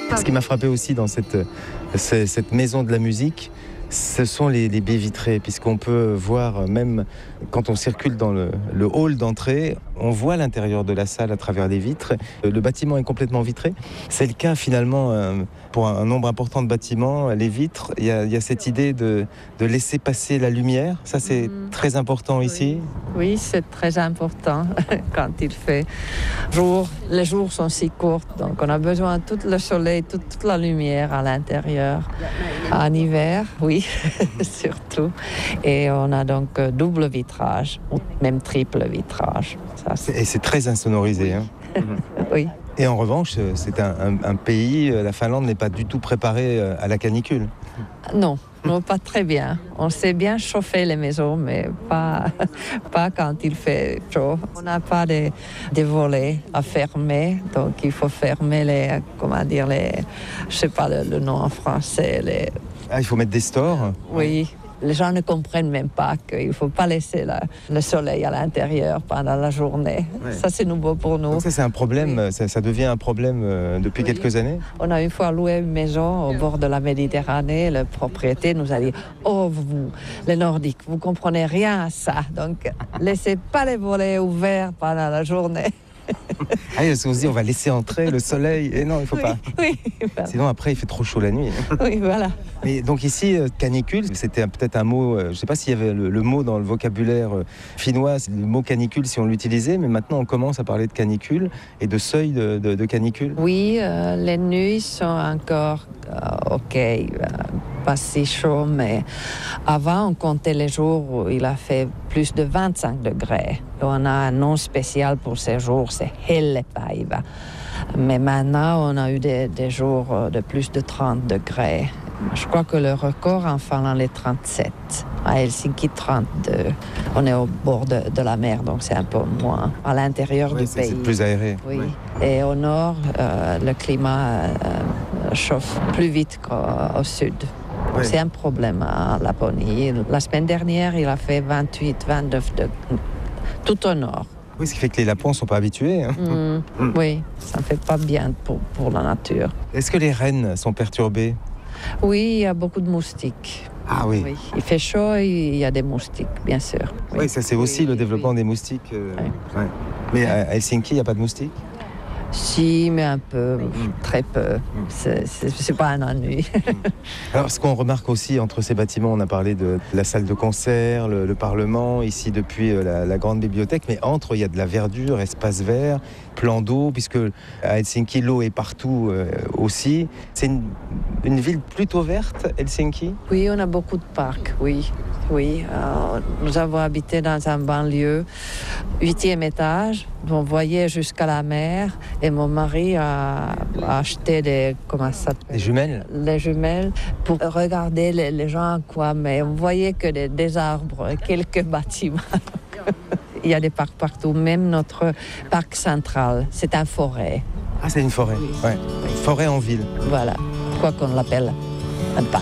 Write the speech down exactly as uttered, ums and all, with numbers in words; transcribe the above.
Ce qui m'a frappé aussi dans cette, cette maison de la musique, ce sont les, les baies vitrées, puisqu'on peut voir, même quand on circule dans le, le hall d'entrée, on voit l'intérieur de la salle à travers les vitres. Le bâtiment est complètement vitré. C'est le cas finalement pour un nombre important de bâtiments. Les vitres, il y a, il y a cette idée de, de laisser passer la lumière. Ça, c'est mmh. très important ici. Oui, oui, c'est très important quand il fait jour. Les jours sont si courts, donc on a besoin de tout le soleil, toute, toute la lumière à l'intérieur. En hiver, oui, surtout. Et on a donc double vitrage, ou même triple vitrage. Ça, c'est... Et c'est très insonorisé. Hein. Oui. Et en revanche, c'est un, un, un pays, la Finlande n'est pas du tout préparée à la canicule. Non, non, pas très bien. On sait bien chauffer les maisons, mais pas, pas quand il fait chaud. On n'a pas de, de volets à fermer, donc il faut fermer les, comment dire, les, je sais pas le, le nom en français. Les... Ah, il faut mettre des stores ? Oui. Les gens ne comprennent même pas qu'il ne faut pas laisser la, le soleil à l'intérieur pendant la journée. Ouais. Ça, c'est nouveau pour nous. Donc ça, c'est un problème, oui. ça, ça devient un problème euh, depuis oui. quelques années. On a une fois loué une maison au bord de la Méditerranée. Le propriétaire nous a dit « Oh, vous, les Nordiques, vous ne comprenez rien à ça. Donc, laissez pas les volets ouverts pendant la journée. » Ah, parce qu'on se dit on va laisser entrer le soleil et non il faut oui, pas. Oui, voilà. Sinon après il fait trop chaud la nuit. Oui voilà. Mais donc ici canicule c'était peut-être un mot, je ne sais pas s'il y avait le, le mot dans le vocabulaire finnois, le mot canicule si on l'utilisait, mais maintenant on commence à parler de canicule et de seuil de, de, de canicule. Oui, euh, les nuits sont encore euh, ok, euh, pas si chaud, mais avant on comptait les jours où il a fait plus de vingt-cinq degrés. Et on a un nom spécial pour ces jours, c'est hellepäivä. Mais maintenant, on a eu des, des jours de plus de trente degrés. Je crois que le record en Finlande est trente-sept. À Helsinki, trente-deux. On est au bord de, de la mer, donc c'est un peu moins. À l'intérieur oui, du c'est, pays. C'est plus aéré. Oui. Oui. Et au nord, euh, le climat euh, chauffe plus vite qu'au sud. Oui. C'est un problème à Laponie. La semaine dernière, il a fait vingt-huit, vingt-neuf degrés, tout au nord. Oui, ce qui fait que les Lapons ne sont pas habitués. Hein. Mmh, mmh. Oui, ça ne fait pas bien pour, pour la nature. Est-ce que les rennes sont perturbées ? Oui, il y a beaucoup de moustiques. Ah oui. oui. Il fait chaud et il y a des moustiques, bien sûr. Oui, oui ça c'est aussi oui, le développement oui. des moustiques. Euh, oui. ouais. Mais à Helsinki, il n'y a pas de moustiques ? Si, mais un peu, mmh. très peu. Mmh. C'est, c'est, c'est pas un ennui. Alors, ce qu'on remarque aussi entre ces bâtiments, on a parlé de la salle de concert, le, le Parlement, ici depuis la, la grande bibliothèque, mais entre, il y a de la verdure, espace vert, plan d'eau, puisque à Helsinki, l'eau est partout euh, aussi. C'est une, une ville plutôt verte, Helsinki ? Oui, on a beaucoup de parcs, oui. Oui, euh, nous avons habité dans un banlieue, huitième étage, on voyait jusqu'à la mer et mon mari a, a acheté des, comment ça s'appelle ? Des jumelles ? Les jumelles pour regarder les, les gens, quoi, mais on voyait que des, des arbres, quelques bâtiments. Il y a des parcs partout, même notre parc central, c'est une forêt. Ah, c'est une forêt, oui. Ouais. Forêt en ville. Voilà, quoi qu'on l'appelle, un parc.